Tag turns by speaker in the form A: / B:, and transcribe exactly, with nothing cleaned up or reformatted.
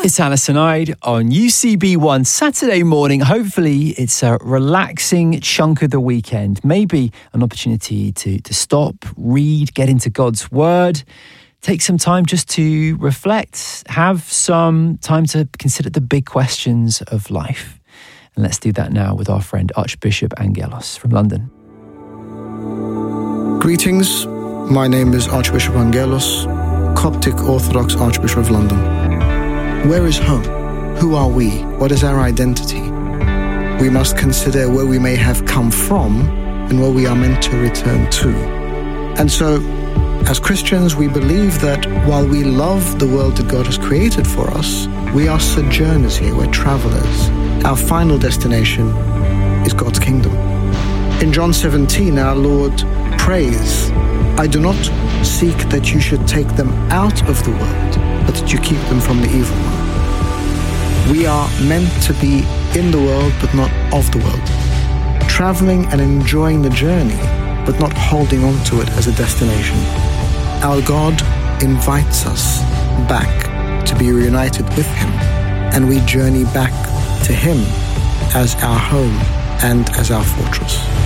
A: It's Alison Ide on U C B one Saturday morning. Hopefully it's a relaxing chunk of the weekend. Maybe an opportunity to, to stop, read, get into God's word, take some time just to reflect, have some time to consider the big questions of life. And let's do that now with our friend Archbishop Angelos from London.
B: Greetings, my name is Archbishop Angelos, Coptic Orthodox Archbishop of London. Where is home? Who are we? What is our identity? We must consider where we may have come from and where we are meant to return to. And so, as Christians, we believe that while we love the world that God has created for us, we are sojourners here, we're travelers. Our final destination is God's kingdom. In John seventeen, our Lord prays, "I do not seek that you should take them out of the world, but that you keep them from the evil one." We are meant to be in the world, but not of the world. Traveling and enjoying the journey, but not holding on to it as a destination. Our God invites us back to be reunited with Him, and we journey back to Him as our home and as our fortress.